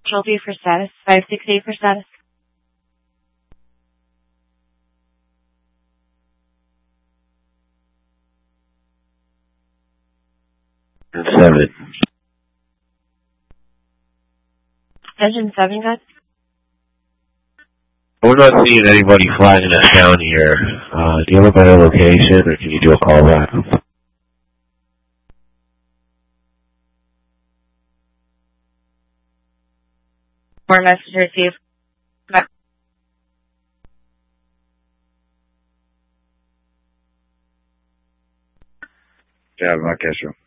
Trophy for status. 568 for status. Seven. Engine 7, guys. We're not seeing anybody flagging us down here. Do you have a better location, or can you do a call back? More message received. Yeah, I catch you.